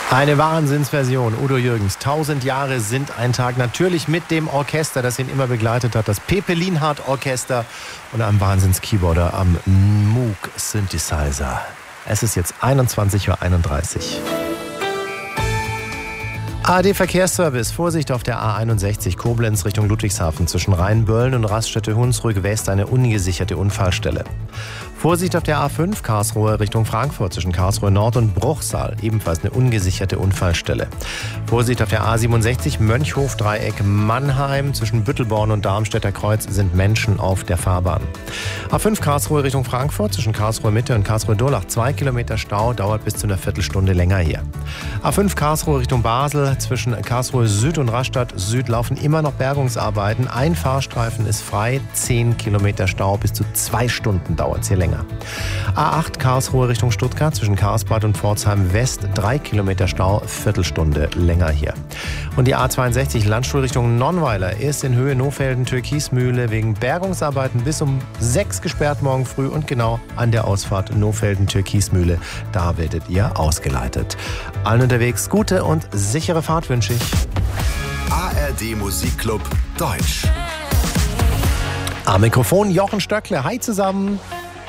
Eine Wahnsinnsversion. Udo Jürgens, 1000 Jahre sind ein Tag. Natürlich mit dem Orchester, das ihn immer begleitet hat. Das Pepe Lienhardt Orchester und einem Wahnsinns-Keyboarder am Moog Synthesizer. Es ist jetzt 21:31 Uhr. ARD-Verkehrsservice. Vorsicht auf der A61 Koblenz Richtung Ludwigshafen zwischen Rheinböllen und Raststätte-Hunsrück West eine ungesicherte Unfallstelle. Vorsicht auf der A5 Karlsruhe Richtung Frankfurt zwischen Karlsruhe Nord und Bruchsal, ebenfalls eine ungesicherte Unfallstelle. Vorsicht auf der A67 Mönchhof-Dreieck Mannheim zwischen Büttelborn und Darmstädter Kreuz sind Menschen auf der Fahrbahn. A5 Karlsruhe Richtung Frankfurt zwischen Karlsruhe Mitte und Karlsruhe Durlach 2 Kilometer Stau, dauert bis zu einer Viertelstunde länger hier. A5 Karlsruhe Richtung Basel zwischen Karlsruhe Süd und Rastatt Süd laufen immer noch Bergungsarbeiten. Ein Fahrstreifen ist frei, 10 Kilometer Stau, bis zu 2 Stunden dauert es hier länger. A8 Karlsruhe Richtung Stuttgart zwischen Karlsbad und Pforzheim West 3 Kilometer Stau, Viertelstunde länger hier. Und die A62 Landstuhl Richtung Nonnweiler ist in Höhe Nohfelden-Türkismühle wegen Bergungsarbeiten bis um 6 gesperrt morgen früh und genau an der Ausfahrt Nohfelden-Türkismühle. Da werdet ihr ausgeleitet. Allen unterwegs gute und sichere Fahrt wünsche ich. ARD Musikclub Deutsch. Am Mikrofon Jochen Stöckle. Hi zusammen.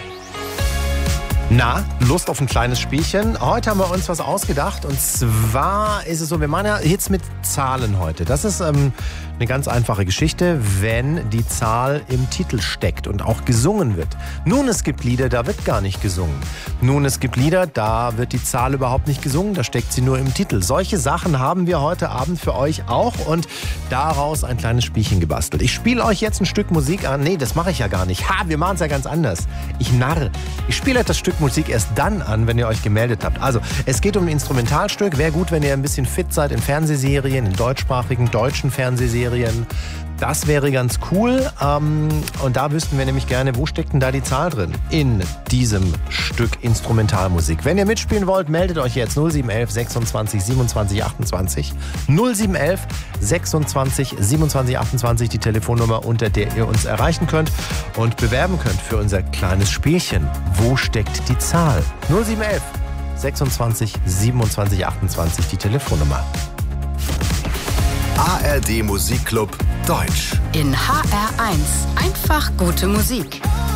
Na, Lust auf ein kleines Spielchen? Heute haben wir uns was ausgedacht und zwar ist es so, wir machen ja Hits mit Zahlen heute. Das ist eine ganz einfache Geschichte, wenn die Zahl im Titel steckt und auch gesungen wird. Nun, es gibt Lieder, da wird gar nicht gesungen. Nun, es gibt Lieder, da wird die Zahl überhaupt nicht gesungen, da steckt sie nur im Titel. Solche Sachen haben wir heute Abend für euch auch und daraus ein kleines Spielchen gebastelt. Ich spiele euch jetzt ein Stück Musik an. Nee, das mache ich ja gar nicht. Wir machen es ja ganz anders. Ich narre. Ich spiele das Stück Musik erst dann an, wenn ihr euch gemeldet habt. Also, es geht um ein Instrumentalstück. Wäre gut, wenn ihr ein bisschen fit seid in Fernsehserien, in deutschsprachigen deutschen Fernsehserien. Das wäre ganz cool. Und da wüssten wir nämlich gerne, wo steckt denn da die Zahl drin in diesem Stück Instrumentalmusik. Wenn ihr mitspielen wollt, meldet euch jetzt 0711 26 27 28. 0711 26 27 28, die Telefonnummer, unter der ihr uns erreichen könnt und bewerben könnt für unser kleines Spielchen. Wo steckt die Zahl? 0711 26 27 28, die Telefonnummer. ARD Musikclub Deutsch. In HR1 einfach gute Musik.